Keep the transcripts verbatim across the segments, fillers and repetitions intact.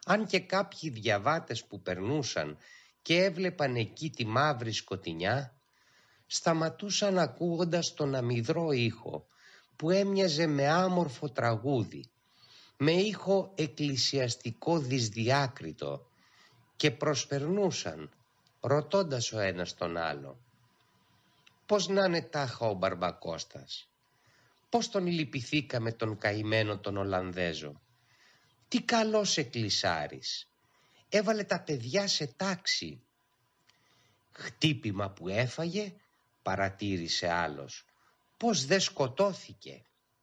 Αν και κάποιοι διαβάτες που περνούσαν και έβλεπαν εκεί τη μαύρη σκοτεινιά, σταματούσαν ακούγοντας τον αμυδρό ήχο που έμοιαζε με άμορφο τραγούδι, με ήχο εκκλησιαστικό δυσδιάκριτο, και προσπερνούσαν ρωτώντας ο ένας τον άλλο: «Πώς να είναι τάχα ο Μπαρμπακώστας, πώς τον λυπηθήκαμε τον καημένο τον Ολλανδέζο, τι καλός εκκλησάρης, έβαλε τα παιδιά σε τάξη». «Χτύπημα που έφαγε», παρατήρησε άλλος, «πώς δε σκοτώθηκε».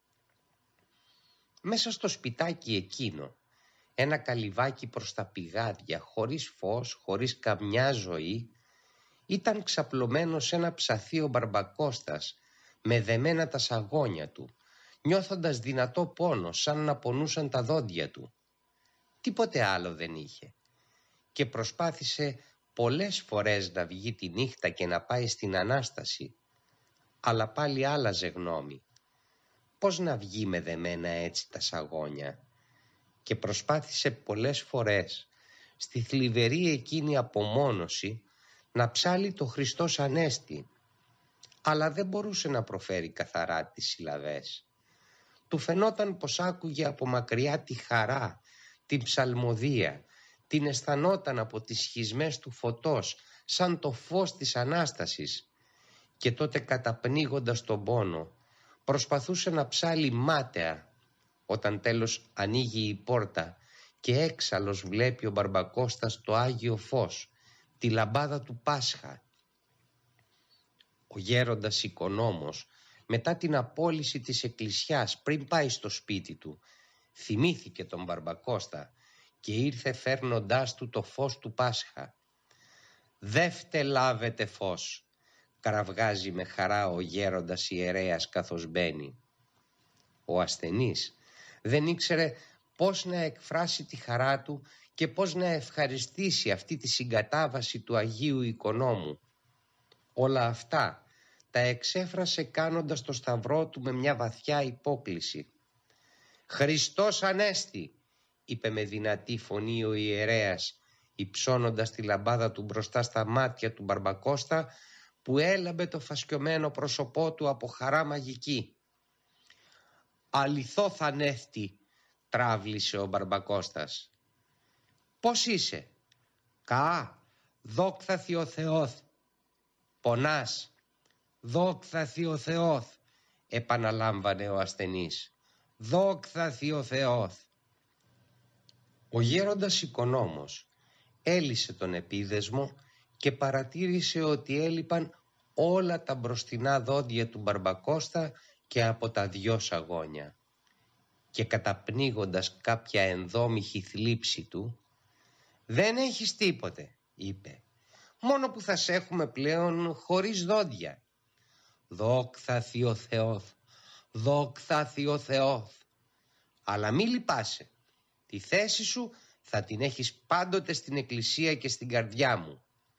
Μέσα στο σπιτάκι εκείνο, ένα καλυβάκι προς τα πηγάδια, χωρίς φως, χωρίς καμιά ζωή, ήταν ξαπλωμένος ένα ψαθί ο Μπαρμπακώστας, με δεμένα τα σαγόνια του, νιώθοντας δυνατό πόνο, σαν να πονούσαν τα δόντια του. Τίποτε άλλο δεν είχε, και προσπάθησε πολλές φορές να βγει τη νύχτα και να πάει στην Ανάσταση, αλλά πάλι άλλαζε γνώμη. Πώς να βγει με δεμένα έτσι τα σαγόνια? Και προσπάθησε πολλές φορές στη θλιβερή εκείνη απομόνωση να ψάλει το Χριστός Ανέστη, αλλά δεν μπορούσε να προφέρει καθαρά τις συλλαβές. Του φαινόταν πως άκουγε από μακριά τη χαρά, την ψαλμοδία, την αισθανόταν από τις σχισμές του φωτός σαν το φως της Ανάστασης, και τότε καταπνίγοντας τον πόνο προσπαθούσε να ψάλει μάταια, όταν τέλος ανοίγει η πόρτα και έξαλλος βλέπει ο Μπαρμπακώστας το Άγιο Φως, τη λαμπάδα του Πάσχα. Ο γέροντας οικονόμος, μετά την απόλυση της εκκλησιάς πριν πάει στο σπίτι του, θυμήθηκε τον Μπαρμπακώστα και ήρθε φέρνοντάς του το φως του Πάσχα. «Δεύτε λάβετε φως», κραυγάζει με χαρά ο γέροντας ιερέας καθώς μπαίνει. Ο ασθενής δεν ήξερε πώς να εκφράσει τη χαρά του και πώς να ευχαριστήσει αυτή τη συγκατάβαση του Αγίου Οικονόμου. Όλα αυτά τα εξέφρασε κάνοντας το σταυρό του με μια βαθιά υπόκλιση. «Χριστός Ανέστη», είπε με δυνατή φωνή ο ιερέας, υψώνοντας τη λαμπάδα του μπροστά στα μάτια του Μπαρμπακώστα, που έλαμπε το φασκιωμένο πρόσωπό του από χαρά μαγική. «Αληθώς Ανέστη», τράβλησε ο Μπαρμπακώστας. «Πώς είσαι?» «Κα, δόξα ο Θεός». «Πονάς?» «Δόξα ο Θεός», επαναλάμβανε ο ασθενής. «Δόξα ο Θεός». Ο γέροντας οικονόμος έλυσε τον επίδεσμο και παρατήρησε ότι έλειπαν όλα τα μπροστινά δόντια του Μπαρμπακώστα και από τα δυο σαγόνια, και καταπνίγοντας κάποια ενδόμηχη θλίψη του, «Δεν έχεις τίποτε», είπε, «μόνο που θα σε έχουμε πλέον χωρίς δόντια». «Δόξα ο Θεός, δόξα ο Θεός». «Αλλά μη λυπάσαι, τη θέση σου θα την έχεις πάντοτε στην εκκλησία και στην καρδιά μου».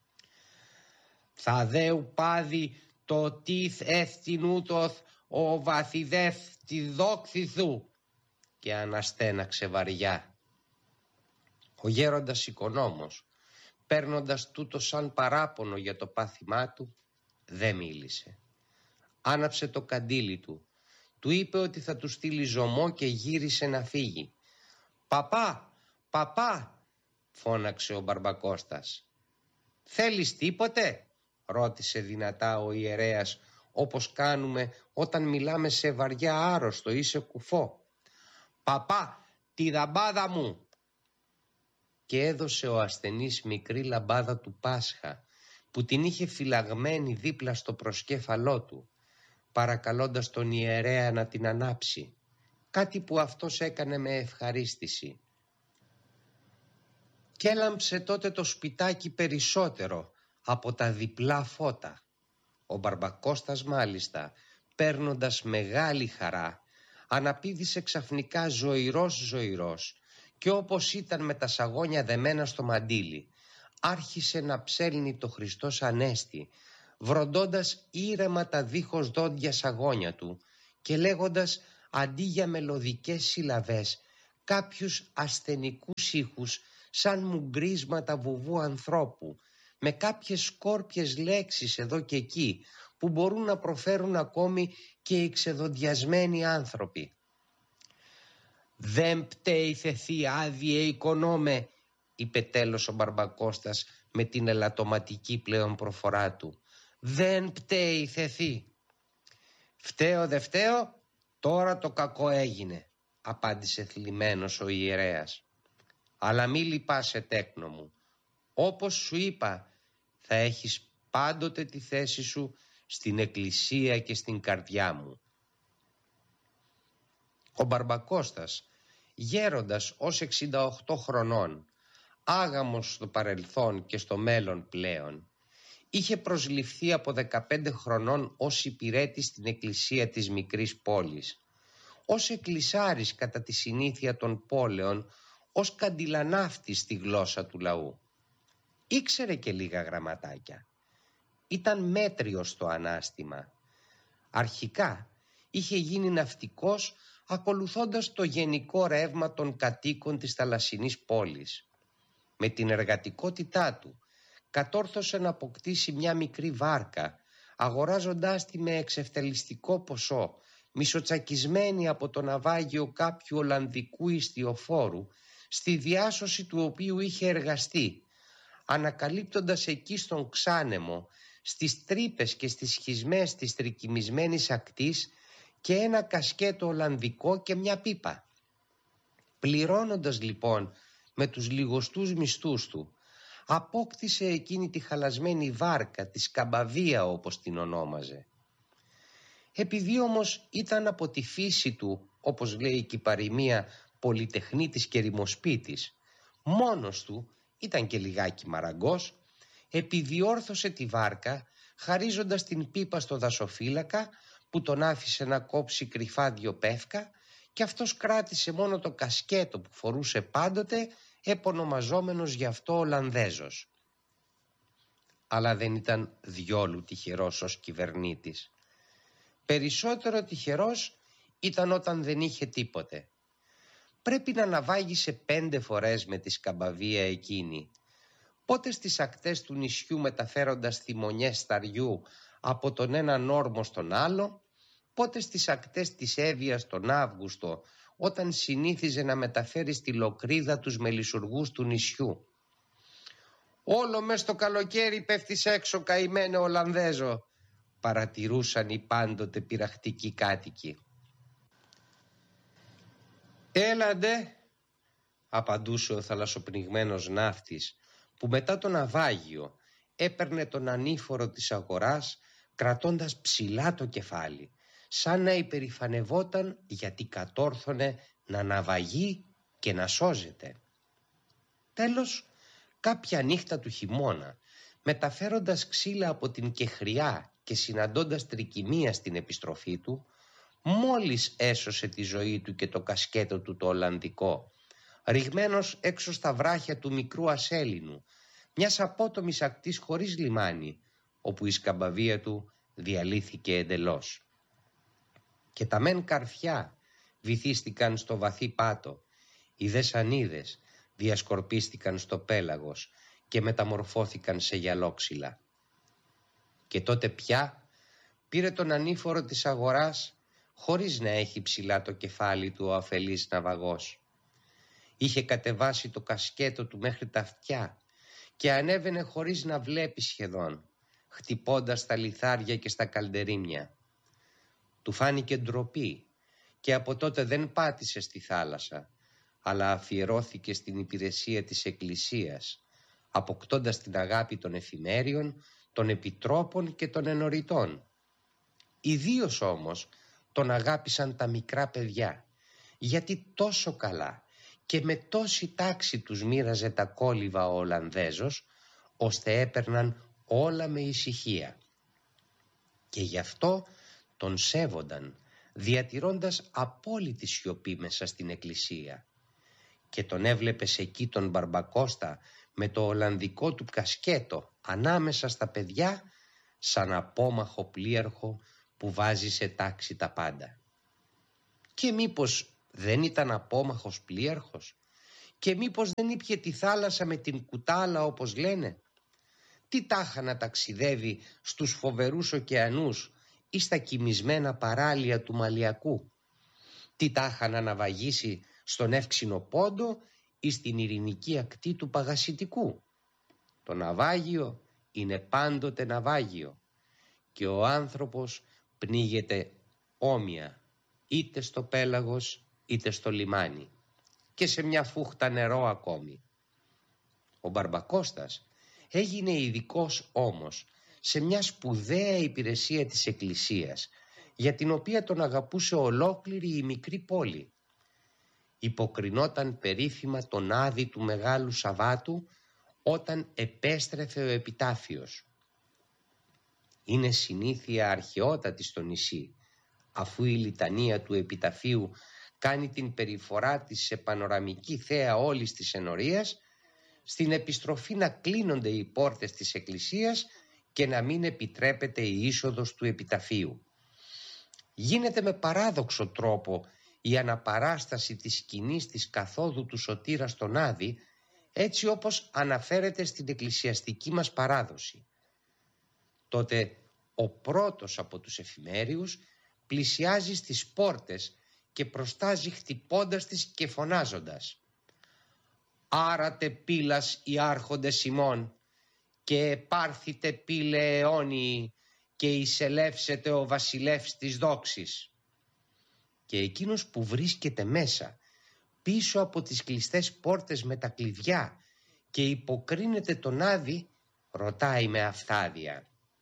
«Θα δέου πάδι το τίθ εύθυν ούτως ο βαθιδεύς τη δόξη σου», και αναστέναξε βαριά. Ο γέροντας οικονόμος, παίρνοντας τούτο σαν παράπονο για το πάθημά του, δεν μίλησε. Άναψε το καντήλι του, του είπε ότι θα του στείλει ζωμό και γύρισε να φύγει. «Παπά, παπά», φώναξε ο Μπαρμπακώστας. «Θέλεις τίποτε?» ρώτησε δυνατά ο ιερέας, όπως κάνουμε όταν μιλάμε σε βαριά άρρωστο ή σε κουφό. «Παπά, τη λαμπάδα μου!» Και έδωσε ο ασθενής μικρή λαμπάδα του Πάσχα, που την είχε φυλαγμένη δίπλα στο προσκέφαλό του, παρακαλώντας τον ιερέα να την ανάψει, κάτι που αυτός έκανε με ευχαρίστηση. Κι έλαμψε τότε το σπιτάκι περισσότερο από τα διπλά φώτα. Ο Μπαρμπακώστας μάλιστα, παίρνοντας μεγάλη χαρά, αναπήδησε ξαφνικά ζωηρός ζωηρός, και όπως ήταν με τα σαγόνια δεμένα στο μαντίλι, άρχισε να ψέλνει το Χριστός Ανέστη, βροντώντας ήρεμα τα δίχως δόντια σαγόνια του και λέγοντας αντί για μελωδικές συλλαβές κάποιους ασθενικούς ήχους σαν μουγκρίσματα βουβού ανθρώπου, με κάποιες σκόρπιες λέξεις εδώ και εκεί που μπορούν να προφέρουν ακόμη και εξεδοντιασμένοι άνθρωποι. «Δεν πταίει θεθή άδειε οικονόμε», είπε τέλος ο Μπαρμπακώστας με την ελαττωματική πλέον προφορά του. «Δεν πταίει θεθή». «Φταίω δε φταίω, τώρα το κακό έγινε», απάντησε θλιμμένος ο ιερέας. «Αλλά μη λυπάσαι, τέκνο μου. Όπως σου είπα, θα έχεις πάντοτε τη θέση σου στην εκκλησία και στην καρδιά μου». Ο Μπαρμπακώστας, γέροντας ως εξήντα οκτώ χρονών, άγαμος στο παρελθόν και στο μέλλον πλέον, είχε προσληφθεί από δεκαπέντε χρονών ως υπηρέτης στην εκκλησία της μικρής πόλης, ως εκκλησάρης κατά τη συνήθεια των πόλεων, ως καντιλανάφτης στη γλώσσα του λαού. Ήξερε και λίγα γραμματάκια. Ήταν μέτριος στο ανάστημα. Αρχικά είχε γίνει ναυτικός ακολουθώντας το γενικό ρεύμα των κατοίκων της θαλασσινής πόλης. Με την εργατικότητά του κατόρθωσε να αποκτήσει μια μικρή βάρκα, αγοράζοντάς τη με εξευτελιστικό ποσό, μισοτσακισμένη από το ναυάγιο κάποιου Ολλανδικού ιστιοφόρου, στη διάσωση του οποίου είχε εργαστεί, ανακαλύπτοντας εκεί στον Ξάνεμο, στις τρύπες και στις σχισμές της τρικυμισμένης ακτής, και ένα κασκέτο Ολλανδικό και μια πίπα. Πληρώνοντας λοιπόν με τους λιγοστούς μισθούς του, απόκτησε εκείνη τη χαλασμένη βάρκα, τη Σκαμπαβία όπως την ονόμαζε. Επειδή όμως ήταν από τη φύση του, όπως λέει και η παροιμία, πολυτεχνίτης και ρημοσπίτης, μόνος του, ήταν και λιγάκι μαραγκός, επιδιόρθωσε τη βάρκα χαρίζοντας την πίπα στο δασοφύλακα, που τον άφησε να κόψει κρυφά δυο πεύκα, και αυτός κράτησε μόνο το κασκέτο που φορούσε πάντοτε, επωνομαζόμενος γι' αυτό Ολλανδέζος. Αλλά δεν ήταν διόλου τυχερός ως κυβερνήτης. Περισσότερο τυχερός ήταν όταν δεν είχε τίποτε. Πρέπει να ναυάγησε πέντε φορές με τη Σκαμπαβία εκείνη, πότε στις ακτές του νησιού μεταφέροντας θυμονιές σταριού από τον έναν όρμο στον άλλο, πότε στις ακτές της Εύβοιας τον Αύγουστο, όταν συνήθιζε να μεταφέρει στη Λοκρίδα τους μελισσουργούς του νησιού. «Όλο μες το καλοκαίρι πέφτεις έξω, καημένε Ολλανδέζο», παρατηρούσαν οι πάντοτε πειραχτικοί κάτοικοι. «Έλαντε», απαντούσε ο θαλασσοπνιγμένος ναύτης, που μετά το ναυάγιο έπαιρνε τον ανήφορο της αγοράς κρατώντας ψηλά το κεφάλι, σαν να υπερηφανευόταν γιατί κατόρθωνε να ναυαγεί και να σώζεται. Τέλος, κάποια νύχτα του χειμώνα, μεταφέροντας ξύλα από την Κεχριά και συναντώντας τρικυμία στην επιστροφή του, μόλις έσωσε τη ζωή του και το κασκέτο του το Ολλανδικό, ρηγμένος έξω στα βράχια του μικρού Ασέλινου, μιας απότομης ακτής χωρίς λιμάνι, όπου η Σκαμπαβία του διαλύθηκε εντελώς. Και τα μεν καρφιά βυθίστηκαν στο βαθύ πάτο, οι δε σανίδες διασκορπίστηκαν στο πέλαγος και μεταμορφώθηκαν σε γυαλόξυλα. Και τότε πια πήρε τον ανήφορο της αγοράς χωρίς να έχει ψηλά το κεφάλι του ο αφελής ναυαγός. Είχε κατεβάσει το κασκέτο του μέχρι τα αυτιά και ανέβαινε χωρίς να βλέπει σχεδόν, χτυπώντας στα λιθάρια και στα καλντερίμια. Του φάνηκε ντροπή και από τότε δεν πάτησε στη θάλασσα, αλλά αφιερώθηκε στην υπηρεσία της Εκκλησίας, αποκτώντας την αγάπη των εφημέριων, των επιτρόπων και των ενοριτών. Ιδίως όμως τον αγάπησαν τα μικρά παιδιά, γιατί τόσο καλά και με τόση τάξη τους μοίραζε τα κόλληβα ο Ολλανδέζος, ώστε έπαιρναν όλα με ησυχία. Και γι' αυτό τον σέβονταν, διατηρώντας απόλυτη σιωπή μέσα στην εκκλησία. Και τον έβλεπες εκεί τον Μπαρμπακώστα με το Ολλανδικό του κασκέτο ανάμεσα στα παιδιά, σαν απόμαχο πλοίαρχο που βάζει σε τάξη τα πάντα. Και μήπως δεν ήταν απόμαχος πλοίαρχος? Και μήπως δεν ήπιε τη θάλασσα με την κουτάλα όπως λένε? Τι τάχα να ταξιδεύει στους φοβερούς ωκεανούς ή στα κοιμισμένα παράλια του Μαλιακού? Τι τάχα να ναυαγήσει στον Εύξηνο Πόντο ή στην ειρηνική ακτή του Παγασιτικού? Το ναυάγιο είναι πάντοτε ναυάγιο και ο άνθρωπος πνίγεται όμοια είτε στο πέλαγος είτε στο λιμάνι και σε μια φούχτα νερό ακόμη. Ο Μπαρμπακώστας έγινε ειδικός όμως σε μια σπουδαία υπηρεσία της Εκκλησίας, για την οποία τον αγαπούσε ολόκληρη η μικρή πόλη. Υποκρινόταν περίφημα τον άδη του Μεγάλου Σαββάτου όταν επέστρεφε ο επιτάφιος. Είναι συνήθεια αρχαιότατη στο νησί, αφού η λιτανία του επιταφείου κάνει την περιφορά της σε πανοραμική θέα όλης της ενορίας, στην επιστροφή να κλείνονται οι πόρτες της εκκλησίας και να μην επιτρέπεται η είσοδος του επιταφείου. Γίνεται με παράδοξο τρόπο η αναπαράσταση της σκηνής της καθόδου του Σωτήρα στον Άδη, έτσι όπως αναφέρεται στην εκκλησιαστική μας παράδοση. Τότε ο πρώτος από τους εφημέριους πλησιάζει στις πόρτες και προστάζει χτυπώντας τις και φωνάζοντας: «Άρατε πύλας οι άρχοντες ημών και επάρθητε πύλε αιώνιοι και εισελεύσετε ο βασιλεύς της δόξης». Και εκείνος που βρίσκεται μέσα, πίσω από τις κλειστές πόρτες με τα κλειδιά και υποκρίνεται τον Άδη, ρωτάει με αυθάδεια: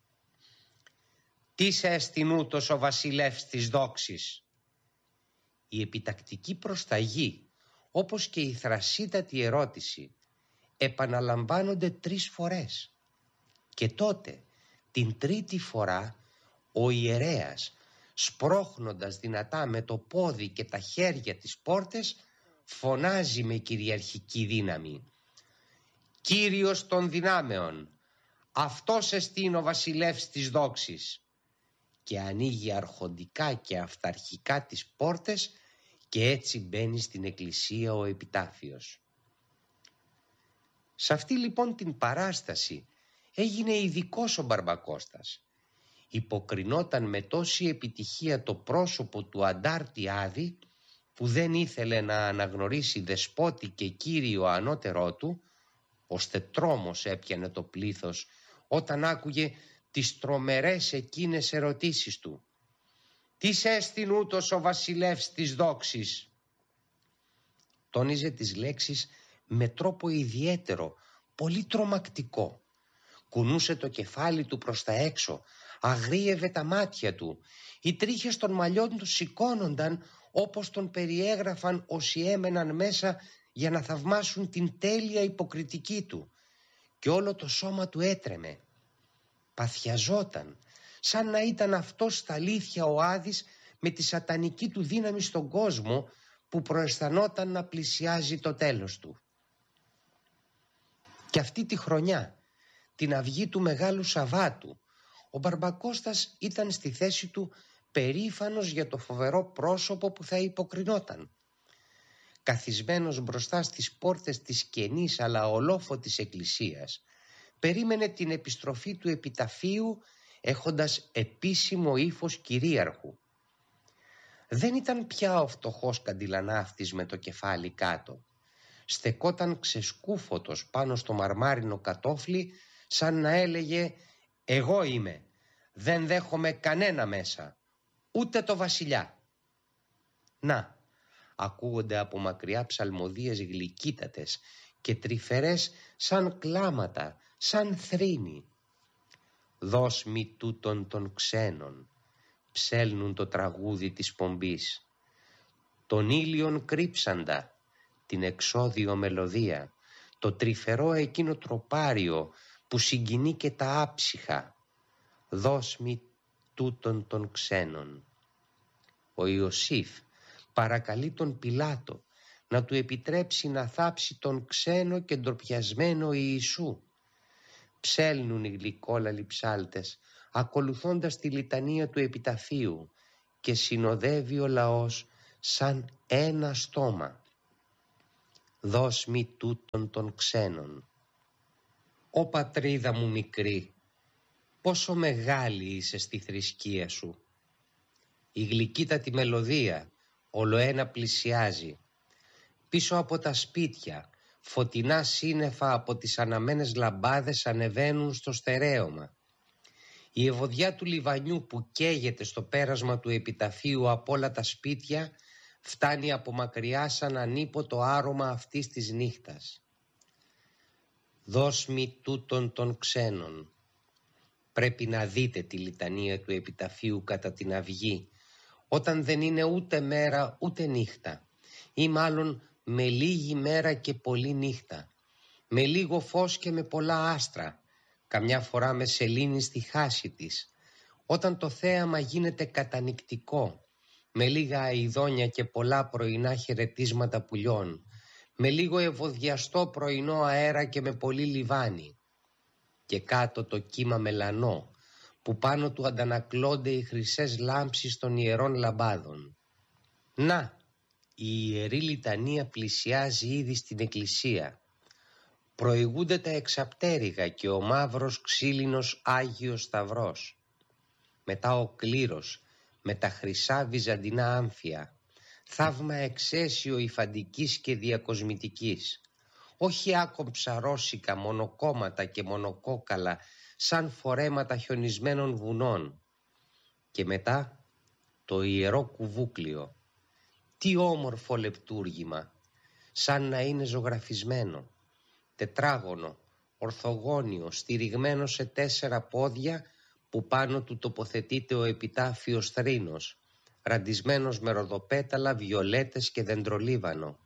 «Τι σε έστειν ούτως ο βασιλεύς της δόξης?» Η επιτακτική προσταγή, όπως και η θρασίτατη ερώτηση, επαναλαμβάνονται τρεις φορές. Και τότε, την τρίτη φορά, ο ιερέας, σπρώχνοντας δυνατά με το πόδι και τα χέρια τις πόρτες, φωνάζει με κυριαρχική δύναμη: «Κύριος των δυνάμεων, αυτός εστίν ο βασιλεύς της δόξης». Και ανοίγει αρχοντικά και αυταρχικά τις πόρτες και έτσι μπαίνει στην εκκλησία ο επιτάφιος. Σε αυτή λοιπόν την παράσταση έγινε ειδικός ο Μπαρμπακώστας. Υποκρινόταν με τόση επιτυχία το πρόσωπο του αντάρτη Άδη, που δεν ήθελε να αναγνωρίσει δεσπότη και κύριο ανώτερό του, ώστε τρόμος έπιανε το πλήθος όταν άκουγε τις τρομερές εκείνες ερωτήσεις του. «Τι έστειν ούτως ο βασιλεύς της δόξης?» Τόνιζε τις λέξεις με τρόπο ιδιαίτερο, πολύ τρομακτικό. Κουνούσε το κεφάλι του προς τα έξω, αγρίευε τα μάτια του. Οι τρίχες των μαλλιών του σηκώνονταν όπως τον περιέγραφαν όσοι έμεναν μέσα για να θαυμάσουν την τέλεια υποκριτική του. Και όλο το σώμα του έτρεμε. Παθιαζόταν, σαν να ήταν αυτός στα αλήθεια ο Άδης με τη σατανική του δύναμη στον κόσμο, που προαισθανόταν να πλησιάζει το τέλος του. Και αυτή τη χρονιά, την αυγή του Μεγάλου Σαββάτου, ο Μπαρμπακώστας ήταν στη θέση του περήφανος για το φοβερό πρόσωπο που θα υποκρινόταν. Καθισμένος μπροστά στις πόρτες της κενής αλλά ολόφωτης εκκλησίας, περίμενε την επιστροφή του επιταφείου έχοντας επίσημο ύφος κυρίαρχου. Δεν ήταν πια ο φτωχός καντιλανάφτης με το κεφάλι κάτω. Στεκόταν ξεσκούφωτος πάνω στο μαρμάρινο κατόφλι, σαν να έλεγε «Εγώ είμαι, δεν δέχομαι κανένα μέσα, ούτε το βασιλιά». Να, ακούγονται από μακριά ψαλμοδίες γλυκύτατες και τρυφερές σαν κλάματα, σαν θρήνη. «Δώσ' μη τούτον των ξένων», ψέλνουν το τραγούδι της πομπής. «Τον ήλιον κρύψαντα», την εξώδιο μελωδία, το τρυφερό εκείνο τροπάριο που συγκινεί και τα άψυχα. «Δώσ' μη τούτον των ξένων». Ο Ιωσήφ παρακαλεί τον Πιλάτο να του επιτρέψει να θάψει τον ξένο και ντροπιασμένο Ιησού. Ψέλνουν οι γλυκόλαλοι ψάλτες, ακολουθώντας τη λιτανία του επιταφείου, και συνοδεύει ο λαός σαν ένα στόμα. δώσ' μη τούτον των ξένων. Ω πατρίδα μου μικρή, πόσο μεγάλη είσαι στη θρησκεία σου. Η γλυκύτατη μελωδία ολοένα πλησιάζει. Πίσω από τα σπίτια φωτεινά σύννεφα από τις αναμένες λαμπάδες ανεβαίνουν στο στερέωμα. Η ευωδιά του λιβανιού που καίγεται στο πέρασμα του επιταφείου από όλα τα σπίτια φτάνει από μακριά σαν ανίποτο άρωμα αυτής της νύχτας. Δώσ' μη τούτον των ξένων. Πρέπει να δείτε τη λιτανία του επιταφείου κατά την αυγή, όταν δεν είναι ούτε μέρα ούτε νύχτα, ή μάλλον με λίγη μέρα και πολλή νύχτα, με λίγο φως και με πολλά άστρα, καμιά φορά με σελήνη στη χάση της, όταν το θέαμα γίνεται κατανυκτικό, με λίγα αηδόνια και πολλά πρωινά χαιρετίσματα πουλιών, με λίγο ευωδιαστό πρωινό αέρα και με πολύ λιβάνι, και κάτω το κύμα μελανό, που πάνω του αντανακλώνται οι χρυσές λάμψεις των ιερών λαμπάδων. Να, η ιερή λιτανία πλησιάζει ήδη στην εκκλησία. Προηγούνται τα εξαπτέρυγα και ο μαύρος ξύλινος Άγιος Σταυρός. Μετά ο κλήρος με τα χρυσά βυζαντινά άμφια, θαύμα εξαίσιο υφαντικής και διακοσμητικής. Όχι άκομψα ρώσικα μονοκόμματα και μονοκόκαλα σαν φορέματα χιονισμένων βουνών. Και μετά το ιερό κουβούκλιο. Τι όμορφο λεπτούργημα, σαν να είναι ζωγραφισμένο, τετράγωνο, ορθογώνιο, στηριγμένο σε τέσσερα πόδια, που πάνω του τοποθετείται ο επιτάφιος θρήνος, ραντισμένος με ροδοπέταλα, βιολέτες και δεντρολίβανο.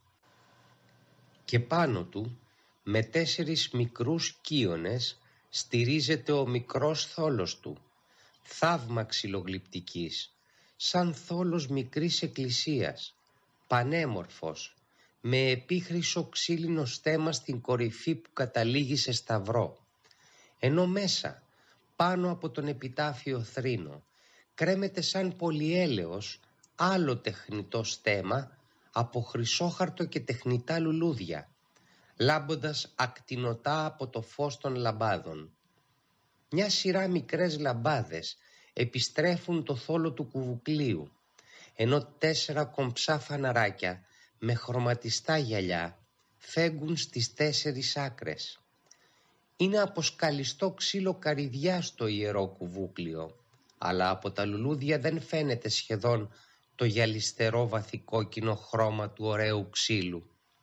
Και πάνω του, με τέσσερις μικρούς κύονες, στηρίζεται ο μικρός θόλος του, θαύμα ξυλογλυπτικής, σαν θόλος μικρής εκκλησίας, πανέμορφος, με επίχρυσο ξύλινο στέμμα στην κορυφή που καταλήγει σε σταυρό. Ενώ μέσα, πάνω από τον επιτάφιο θρήνο, κρέμεται σαν πολυέλαιος άλλο τεχνητό στέμμα από χρυσόχαρτο και τεχνητά λουλούδια, λάμποντας ακτινωτά από το φως των λαμπάδων. Μια σειρά μικρές λαμπάδες επιστρέφουν το θόλο του κουβουκλίου, ενώ τέσσερα κομψά φαναράκια με χρωματιστά γυαλιά φέγγουν στις τέσσερις άκρες. Είναι από σκαλιστό ξύλο καρυδιάς το ιερό κουβούκλιο, αλλά από τα λουλούδια δεν φαίνεται σχεδόν το γυαλιστερό βαθικόκκινο χρώμα του ωραίου ξύλου.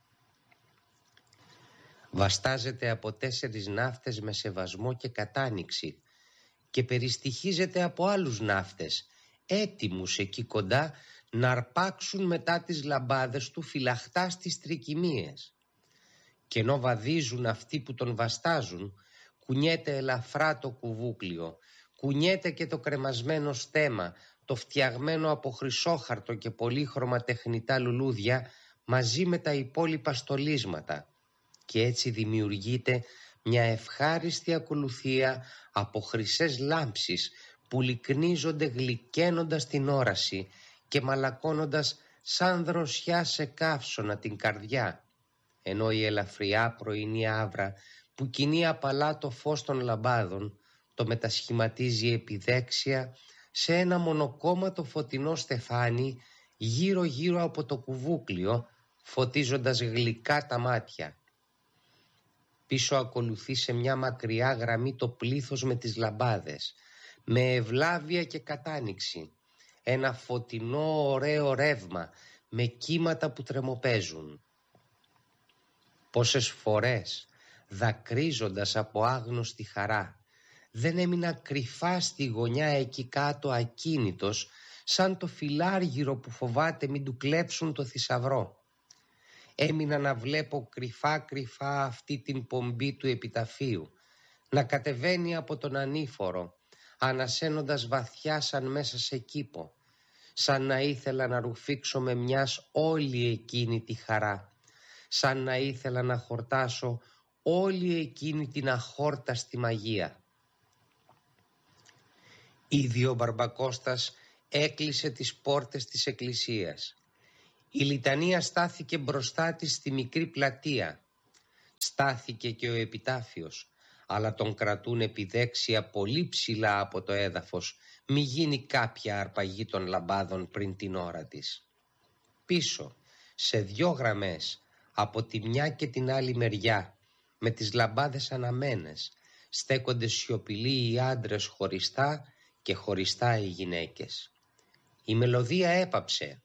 Βαστάζεται από τέσσερις ναύτες με σεβασμό και κατάνοιξη και περιστοιχίζεται από άλλους ναύτες, έτοιμους εκεί κοντά να αρπάξουν μετά τις λαμπάδες του φυλαχτά στις τρικυμίες. Και ενώ βαδίζουν αυτοί που τον βαστάζουν, κουνιέται ελαφρά το κουβούκλιο, κουνιέται και το κρεμασμένο στέμμα, το φτιαγμένο από χρυσόχαρτο και πολύχρωμα τεχνητά λουλούδια, μαζί με τα υπόλοιπα στολίσματα, και έτσι δημιουργείται μια ευχάριστη ακολουθία από χρυσές λάμψεις που λυκνίζονται γλυκαίνοντας την όραση και μαλακώνοντας σαν δροσιά σε καύσωνα την καρδιά, ενώ η ελαφριά πρωινή άβρα που κινεί απαλά το φως των λαμπάδων το μετασχηματίζει επιδέξια σε ένα μονοκόμματο φωτεινό στεφάνι γύρω γύρω από το κουβούκλιο, φωτίζοντας γλυκά τα μάτια. Πίσω ακολουθεί σε μια μακριά γραμμή το πλήθος με τις λαμπάδες, με ευλάβεια και κατάνοιξη, ένα φωτεινό ωραίο ρεύμα με κύματα που τρεμοπαίζουν. Πόσες φορές, δακρύζοντας από άγνωστη χαρά, δεν έμεινα κρυφά στη γωνιά εκεί κάτω ακίνητος, σαν το φιλάργυρο που φοβάται μην του κλέψουν το θησαυρό. Έμεινα να βλέπω κρυφά κρυφά αυτή την πομπή του επιταφείου, να κατεβαίνει από τον ανήφορο, ανασένοντας βαθιά σαν μέσα σε κήπο, σαν να ήθελα να ρουφήξω με μιας όλη εκείνη τη χαρά, σαν να ήθελα να χορτάσω όλη εκείνη την αχόρταστη μαγεία. Ήδη ο Μπαρμπακώστας έκλεισε τις πόρτες της εκκλησίας. Η λιτανία στάθηκε μπροστά της στη μικρή πλατεία. Στάθηκε και ο επιτάφιος, αλλά τον κρατούν επιδέξια πολύ ψηλά από το έδαφος, μη γίνει κάποια αρπαγή των λαμπάδων πριν την ώρα της. Πίσω, σε δυο γραμμές, από τη μια και την άλλη μεριά, με τις λαμπάδες αναμένες, στέκονται σιωπηλοί οι άντρες χωριστά και χωριστά οι γυναίκες. Η μελωδία έπαψε.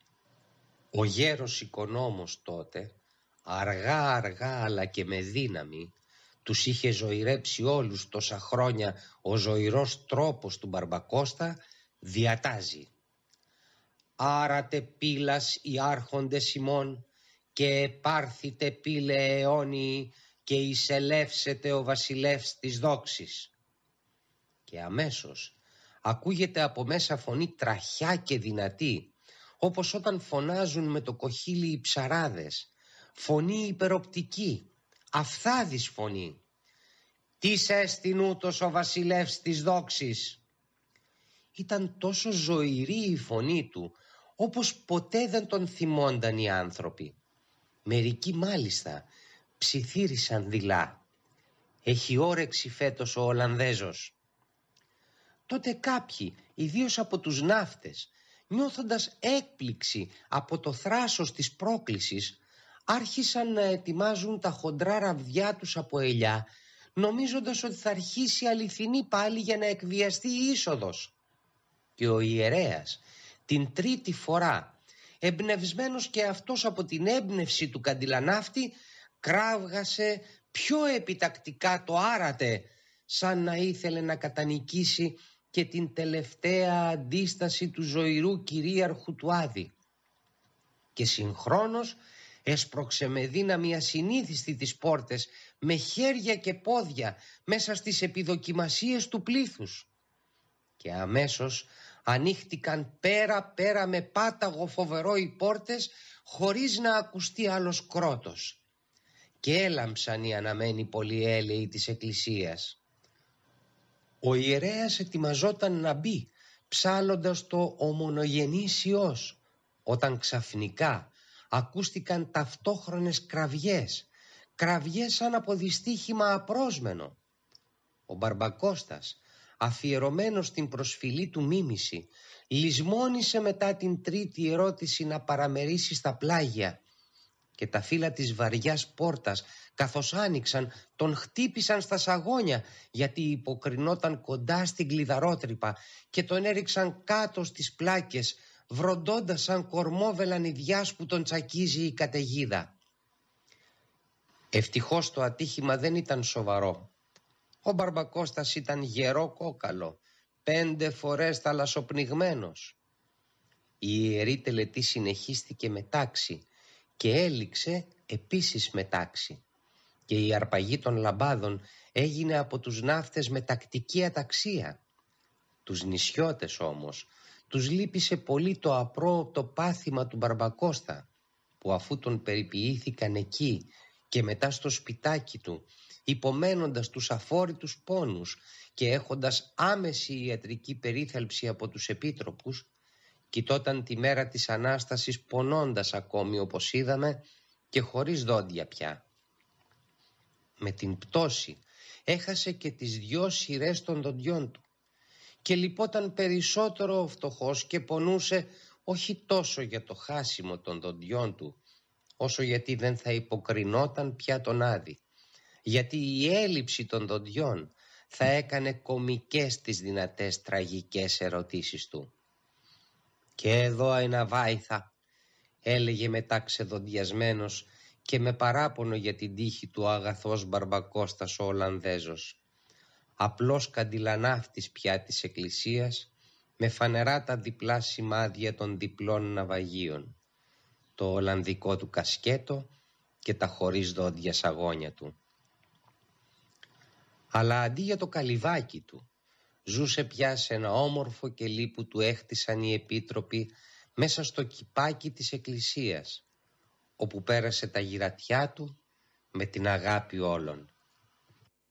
Ο γέρος οικονόμος τότε, αργά αργά αλλά και με δύναμη, τους είχε ζωηρέψει όλους τόσα χρόνια ο ζωηρός τρόπος του Μπαρμπακώστα, διατάζει: «Άρατε πύλας οι άρχοντες ημών και επάρθητε πύλε αιώνιοι και εισελεύσετε ο βασιλεύς της δόξης». Και αμέσως ακούγεται από μέσα φωνή τραχιά και δυνατή, όπως όταν φωνάζουν με το κοχύλι οι ψαράδες, φωνή υπεροπτική, αυθάδης φωνή. «Τις έστειν ούτως ο βασιλεύς της δόξης». Ήταν τόσο ζωηρή η φωνή του, όπως ποτέ δεν τον θυμόνταν οι άνθρωποι. Μερικοί μάλιστα ψιθύρισαν δειλά. «Έχει όρεξη φέτος ο Ολλανδέζος». Τότε κάποιοι, ιδίως από τους ναύτες, νιώθοντας έκπληξη από το θράσος της πρόκλησης, άρχισαν να ετοιμάζουν τα χοντρά ραβδιά τους από ελιά, νομίζοντας ότι θα αρχίσει αληθινή πάλι για να εκβιαστεί η είσοδος. Και ο ιερέας την τρίτη φορά, εμπνευσμένος και αυτός από την έμπνευση του καντιλανάφτη, κράβγασε πιο επιτακτικά το «άρατε», σαν να ήθελε να κατανικήσει και την τελευταία αντίσταση του ζωηρού κυρίαρχου του Άδη. Και συγχρόνως έσπρωξε με δύναμη ασυνήθιστη τις πόρτες, με χέρια και πόδια, μέσα στις επιδοκιμασίες του πλήθους. Και αμέσως ανοίχτηκαν πέρα-πέρα με πάταγο φοβερό οι πόρτες, χωρίς να ακουστεί άλλος κρότος. Και έλαμψαν οι αναμένοι πολυέλαιοι της εκκλησίας. Ο ιερέας ετοιμαζόταν να μπει, ψάλλοντας το «Ομονογενής Υιός», όταν ξαφνικά ακούστηκαν ταυτόχρονες κραυγές, κραυγές σαν από δυστύχημα απρόσμενο. Ο Μπαρμπακώστας, αφιερωμένος στην προσφυλή του μίμηση, λησμόνισε μετά την τρίτη ερώτηση να παραμερίσει στα πλάγια, και τα φύλλα της βαριάς πόρτας, καθώς άνοιξαν, τον χτύπησαν στα σαγόνια, γιατί υποκρινόταν κοντά στην κλειδαρότρυπα, και τον έριξαν κάτω στις πλάκες, βροντώντας σαν κορμό βελανιδιάς που τον τσακίζει η καταιγίδα. Ευτυχώς το ατύχημα δεν ήταν σοβαρό. Ο Μπαρμπακώστας ήταν γερό κόκαλο, πέντε φορές θαλασσοπνιγμένος. Η ιερή τελετή συνεχίστηκε με τάξη και έληξε επίσης με τάξη, και η αρπαγή των λαμπάδων έγινε από τους ναύτες με τακτική αταξία. Τους νησιώτες όμως τους λύπησε πολύ το απρόοπτο πάθημα του Μπαρμπακώστα, που αφού τον περιποιήθηκαν εκεί και μετά στο σπιτάκι του, υπομένοντας τους αφόρητους πόνους και έχοντας άμεση ιατρική περίθαλψη από τους επίτροπους, κοιτόταν τη μέρα της Ανάστασης πονώντας ακόμη, όπως είδαμε, και χωρίς δόντια πια. Με την πτώση έχασε και τις δυο σειρές των δοντιών του και λυπόταν περισσότερο ο φτωχός και πονούσε όχι τόσο για το χάσιμο των δοντιών του, όσο γιατί δεν θα υποκρινόταν πια τον Άδη, γιατί η έλλειψη των δοντιών θα έκανε κωμικές τις δυνατές τραγικές ερωτήσεις του. «Και εδώ αεναβάηθα», έλεγε μετά ξεδοντιασμένος και με παράπονο για την τύχη του ο αγαθός Μπαρμπακώστας ο Ολλανδέζος. Απλός καντιλανάφτης πια της εκκλησίας, με φανερά τα διπλά σημάδια των διπλών ναυαγίων, το Ολλανδικό του κασκέτο και τα χωρίς δόντια σαγόνια του. Αλλά αντί για το καλυβάκι του, ζούσε πια σε ένα όμορφο κελί που του έχτισαν οι επίτροποι μέσα στο κηπάκι της εκκλησίας, όπου πέρασε τα γυρατιά του με την αγάπη όλων.